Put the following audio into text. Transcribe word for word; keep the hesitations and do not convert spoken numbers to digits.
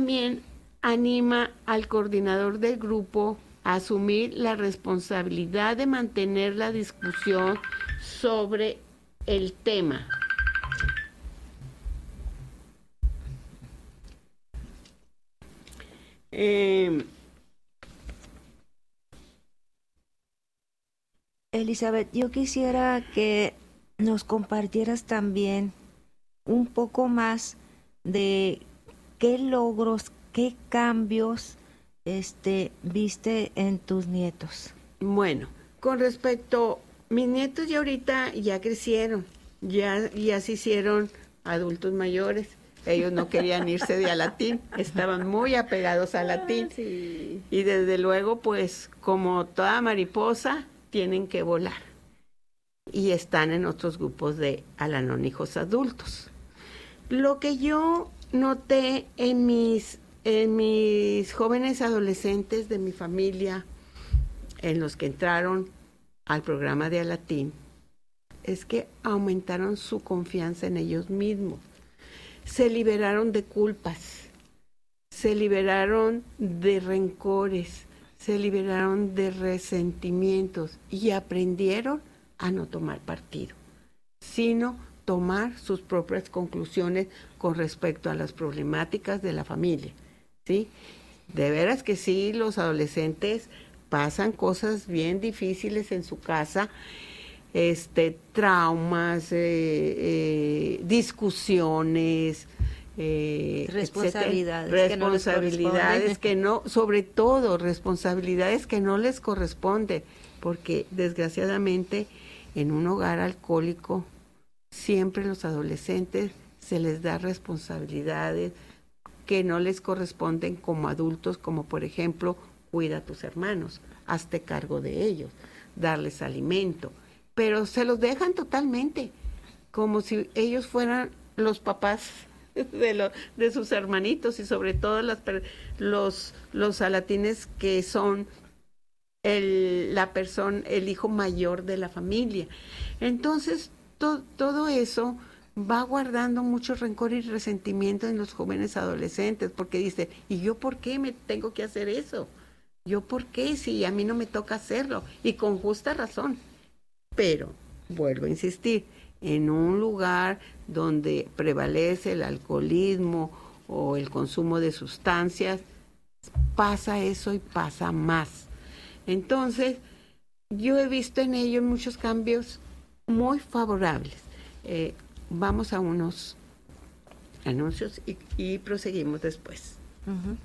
también anima al coordinador del grupo a asumir la responsabilidad de mantener la discusión sobre el tema. Eh, Elizabeth, yo quisiera que nos compartieras también un poco más de qué logros, qué cambios este, viste en tus nietos. Bueno, con respecto, mis nietos ya ahorita ya crecieron, ya, ya se hicieron adultos mayores. Ellos no querían irse de Alatín, estaban muy apegados a Alatín. Ah, sí. Y desde luego, pues, como toda mariposa, tienen que volar. Y están en otros grupos de alanónicos adultos. Lo que yo noté en mis, en mis jóvenes adolescentes de mi familia, en los que entraron al programa de Alatín, es que aumentaron su confianza en ellos mismos. Se liberaron de culpas, se liberaron de rencores, se liberaron de resentimientos y aprendieron a no tomar partido, sino tomar sus propias conclusiones con respecto a las problemáticas de la familia, ¿sí? De veras que sí, los adolescentes pasan cosas bien difíciles en su casa, este, traumas, eh, eh, discusiones, eh, responsabilidades, responsabilidades que no, que no, sobre todo responsabilidades que no les corresponden, porque desgraciadamente en un hogar alcohólico siempre los adolescentes se les da responsabilidades que no les corresponden como adultos, como por ejemplo, cuida a tus hermanos, hazte cargo de ellos, darles alimento, pero se los dejan totalmente, como si ellos fueran los papás de, lo, de sus hermanitos y sobre todo las, los, los alatines que son el, la persona, el hijo mayor de la familia. Entonces, to, todo eso va guardando mucho rencor y resentimiento en los jóvenes adolescentes, porque dice, ¿y yo por qué me tengo que hacer eso? ¿Yo por qué si a mí no me toca hacerlo? Y con justa razón. Pero, vuelvo a insistir, en un lugar donde prevalece el alcoholismo o el consumo de sustancias, pasa eso y pasa más. Entonces, yo he visto en ellos muchos cambios muy favorables. Eh, vamos a unos anuncios y, y proseguimos después. Uh-huh.